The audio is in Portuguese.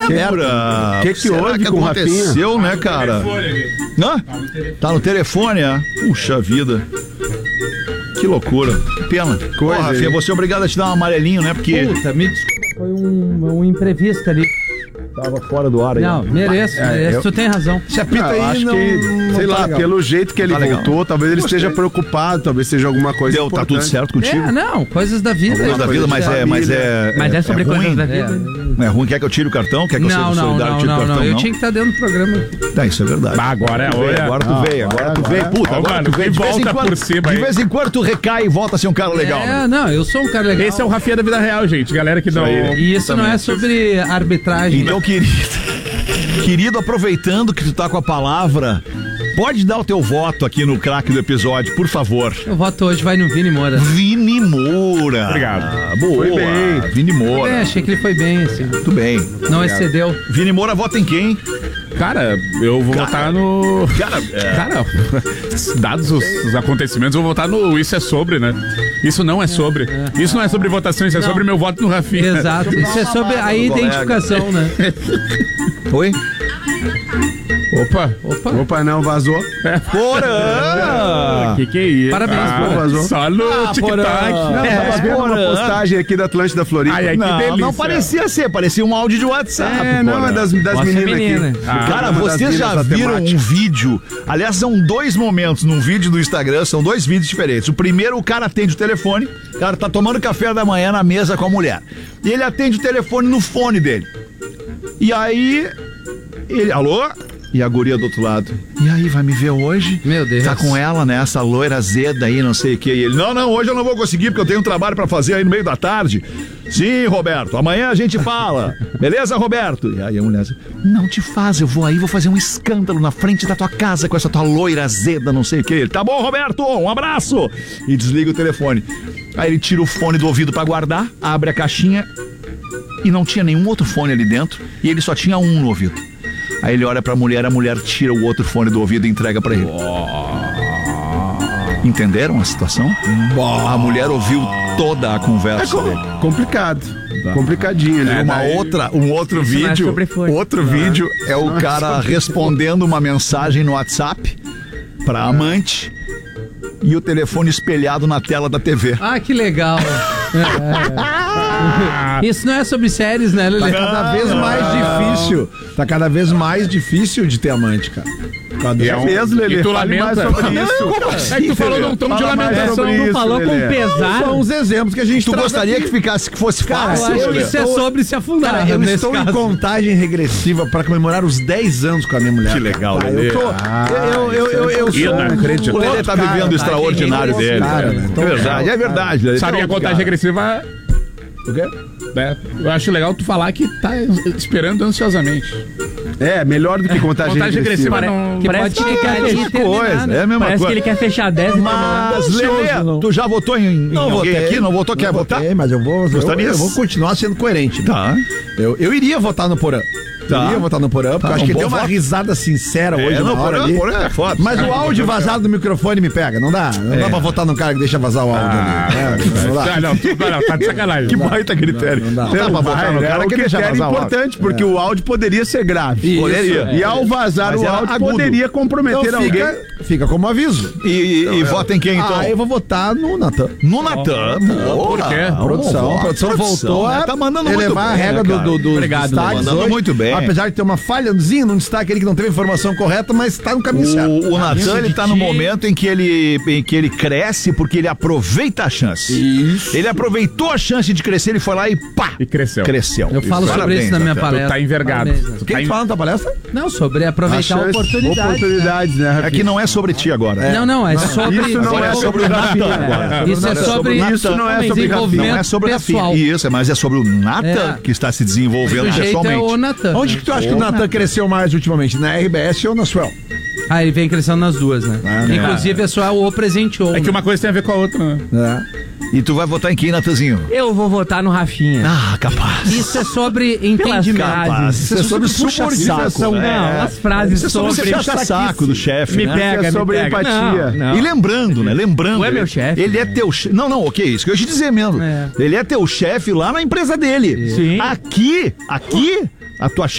O que houve com o Rafinha? Aconteceu, né, cara? Hã? Tá no telefone, é? Puxa vida. Que loucura. Que pena. Porra, Rafinha, você é obrigado a te dar um amarelinho, né? Porque... Puta, me desculpa. Foi um imprevisto ali. Tava fora do ar aí. Não, mereço. Tu tem razão. Se apita aí, acho não, que, não sei tá lá, legal. pelo jeito que ele voltou, talvez ele esteja preocupado, talvez seja alguma coisa Tá importante. tudo certo contigo? Não, coisas da vida. Coisas da vida, mas é sobre ruim. coisas da vida. É ruim, quer que eu tire o cartão? Quer que eu seja solidário e tire o cartão? Não. Eu tinha que estar dentro do programa. Tá, isso é verdade. Agora é hora. Agora tu veio, Puta, agora tu veio. De volta por cima de aí. vez em quando tu recai e volta a ser um cara legal. Não, eu sou um cara legal. Esse é o Rafinha da vida real, gente. Galera que não... E isso não é sobre arbitragem. Então, querido, aproveitando que tu tá com a palavra, pode dar o teu voto aqui no craque do episódio, por favor. O voto hoje vai no Vini Moura. Vini Moura. Obrigado. Boa. Foi bem. Vini Moura. Achei que ele foi bem, assim. Muito bem. Não excedeu. Vini Moura vota em quem? Cara, eu vou votar no... Cara, dados os acontecimentos, eu vou votar no Isso é Sobre, né? Isso não é sobre. Isso não é sobre votação, isso é sobre meu voto no Rafinha. Exato. Isso é sobre a identificação, né? Oi? Opa, não, vazou. Porã! Que é isso? Parabéns, Porã. Vazou. Só no TikTok. Tava vendo uma postagem aqui da Atlântida Floripa. Ai, que delícia. Não parecia ser, parecia um áudio de WhatsApp. Não, é das meninas menina. aqui. Cara, Uma das vocês já meninas da viram temática. um vídeo? Aliás, são dois momentos num vídeo do Instagram, são dois vídeos diferentes. O primeiro, o cara atende o telefone, o cara tá tomando café da manhã na mesa com a mulher. E ele atende o telefone no fone dele. E aí, ele, alô? E a guria do outro lado. E aí, vai me ver hoje? Meu Deus. Tá com ela, né? Essa loira azeda aí, não sei o que. E ele, não, hoje eu não vou conseguir porque eu tenho um trabalho pra fazer aí no meio da tarde. Sim, Roberto, amanhã a gente fala. Beleza, Roberto? E aí a mulher diz, não te faz, eu vou aí, vou fazer um escândalo na frente da tua casa com essa tua loira azeda, não sei o que. Ele, tá bom, Roberto, um abraço. E desliga o telefone. Aí ele tira o fone do ouvido pra guardar, abre a caixinha e não tinha nenhum outro fone ali dentro e ele só tinha um no ouvido. Aí ele olha pra mulher, a mulher tira o outro fone do ouvido e entrega pra ele. Entenderam a situação? A mulher ouviu toda a conversa dele. Complicado. Complicadinho, né? Um outro Isso não é vídeo. sobre fone. Outro vídeo é o cara respondendo uma mensagem no WhatsApp pra amante e o telefone espelhado na tela da TV. Ah, que legal. Isso não é sobre séries, né, Lelê? Tá cada vez mais difícil. Tá cada vez mais difícil de ter amante, cara. Mesmo, Lelê. E tu Fale mais lamenta. sobre isso. É que tu falou num tom de Fala mais lamentação. sobre Tu isso, falou com Lelê. pesar. São os exemplos que a gente Tu traz gostaria aqui. que fosse Cara, fácil? Eu acho que Lelê? isso é sobre se afundar. Cara, eu nesse estou em caso. contagem regressiva para comemorar os 10 anos com a minha mulher. Que legal, Tá, Lelê. eu sou Inacreditável. O Lelê tá vivendo o extraordinário dele. cara, né? Então, É verdade, é verdade. Lelê. Sabe que a contagem regressiva... O quê? né? Eu acho legal tu falar que tá esperando ansiosamente. É, melhor do que contagem regressiva. Não, Que parece pode que ficar ele ali e terminar, Coisa, né? é a mesma Parece que coisa. ele quer fechar 10 e Mas, Ansioso, Lelê, não. tu já votou em alguém aqui? Não votou? Quer votar? Mas eu vou Gostaria? continuar sendo coerente. né? Tá. Eu iria votar no Porã. Tá. Eu iria votar no Porã, porque eu acho um que ele bom deu uma voto. risada sincera hoje na hora ali. Porã é foda. Mas o áudio vazado do microfone me pega. Não dá pra votar num cara que deixa vazar o áudio ali. Não dá. Não, tá de sacanagem. Que baita critério. Não dá. Não dá pra votar no cara o que deixa critério vazar o áudio. importante, porque o áudio poderia ser grave. Isso. Poderia. E ao vazar Mas o era áudio, agudo. poderia comprometer Então alguém. fica como aviso. E vota em quem, então? Eu vou votar no Natan. No Natan. Por quê? A produção voltou né? a Tá mandando muito elevar bem, a regra cara. dos Obrigado, destaques mandando hoje, muito bem. Apesar de ter uma falhazinha num destaque ali que não teve a informação correta, mas tá no caminho certo. O Natan, ele tá no momento em que ele cresce porque ele aproveita a chance. Isso. Ele aproveitou a chance de crescer, ele foi lá e pá! E cresceu. Cresceu. Eu falo sobre Parabéns, isso na minha Natan. palestra. Tá envergado. Parabéns, né? O que tu fala na tua palestra? Não, sobre aproveitar oportunidades. Né, É que não é sobre ti agora. Não, é sobre... Isso não é sobre o Natan agora. Isso é sobre Isso não é sobre desenvolvimento Não é sobre o pessoal. Rafinha. Isso, mas é sobre o Natan É. que está se desenvolvendo O jeito é pessoalmente. o Natan. Onde que tu acha que o Natan cresceu mais ultimamente? Na RBS ou na Swell? Ah, ele vem crescendo nas duas, né? Inclusive, é só o presenteou. É que uma coisa tem a ver com a outra, né? E tu vai votar em quem, Natanzinho? Eu vou votar no Rafinha. Ah, capaz. Isso é sobre Pelas entendimento. frases. Isso é sobre subordinação. Não, as frases Isso é sobre sobre... puxar saco do chefe, Me né? pega, é sobre me pega. empatia. Não. E lembrando, né? Lembrando. Tu é meu chefe. Ele é teu chefe. Não, ok, isso que eu ia te dizer mesmo. É. Ele é teu chefe lá na empresa dele. Sim. Aqui, a tua